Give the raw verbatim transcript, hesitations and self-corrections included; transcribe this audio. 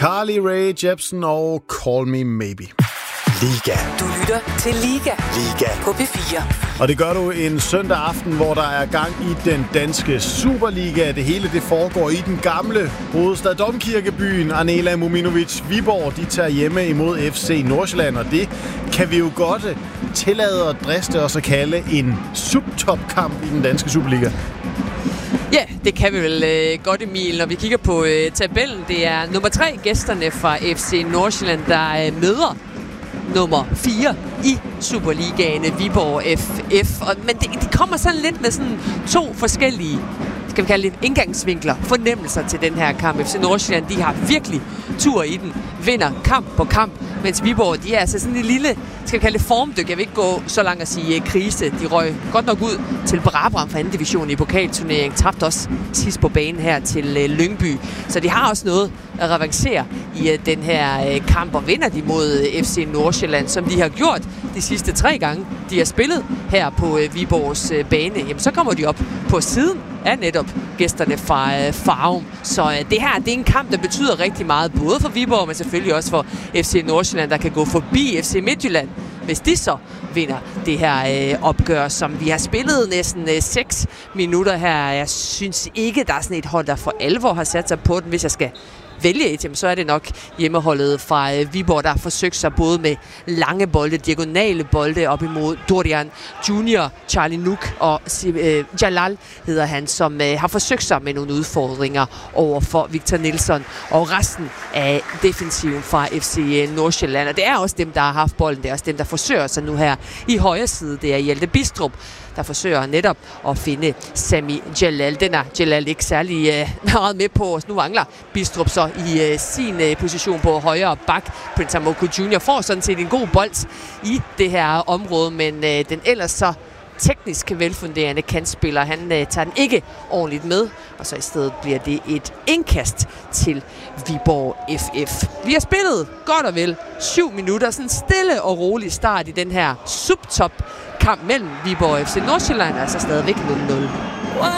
Carly Rae Jepsen og Call Me Maybe. Liga. Du lytter til Liga. Liga. På P fire. Og det gør du en søndag aften, hvor der er gang i den danske Superliga. Det hele det foregår i den gamle hovedstad Domkirkebyen. Anela Muminovic Viborg, de tager hjemme imod F C Nordsjælland, og det kan vi jo godt tillade at driste os at kalde en subtopkamp i den danske Superliga. Ja, det kan vi vel øh, godt, Emil. Når vi kigger på øh, tabellen, det er nummer tre gæsterne fra F C Nordsjælland, der øh, møder nummer fire i Superligaen, Viborg F F. Og, men det, det kommer sådan lidt med sådan to forskellige, skal vi kalde det, indgangsvinkler, fornemmelser til den her kamp. F C Nordsjælland, de har virkelig tur i den, vinder kamp på kamp, mens Viborg, de er altså sådan en lille, skal vi kalde det, formdyk. Jeg vil ikke gå så langt at sige uh, krise. De røg godt nok ud til Brabrand fra anden division i pokalturneringen. Tabte også sidst på banen her til uh, Lyngby. Så de har også noget at revancere i uh, den her uh, kamp, og vinder de mod uh, F C Nordsjælland, som de har gjort de sidste tre gange, de har spillet her på uh, Viborgs uh, bane. Jamen, så kommer de op på siden af netop gæsterne fra uh, Farum. Så uh, det her, det er en kamp, der betyder rigtig meget, både for Viborg, men selvfølgelig også for F C Nordsjælland, der kan gå forbi F C Midtjylland, hvis de så vinder det her øh, opgør, som vi har spillet næsten øh, seks minutter her. Jeg synes ikke, der er sådan et hold, der for alvor har sat sig på den. Hvis jeg skal vælge et, så er det nok hjemmeholdet fra øh, Viborg, der har forsøgt sig både med lange bolde, diagonale bolde op imod Dorian Junior, Charlie Nuk og øh, Jalal hedder han, som øh, har forsøgt sig med nogle udfordringer over for Victor Nielsen og resten af defensiven fra F C Nordsjælland. Og det er også dem, der har haft bolden. Det er også dem, der forsøger sig nu her i højre side. Det er Hjalte Bistrup, der forsøger netop at finde Sami Jalal. Den er Jalal ikke særlig øh, meget med på. Nu mangler Bistrup så i øh, sin øh, position på højre bak. Prince Amoku junior får sådan set en god bold i det her område, men øh, den ellers så teknisk velfunderende kantspiller, han øh, tager den ikke ordentligt med, og så i stedet bliver det et indkast til Viborg F F. Vi har spillet godt og vel syv minutter, sådan en stille og rolig start i den her subtop kamp mellem Viborg og F C Nordsjælland, altså stadigvæk nul nul.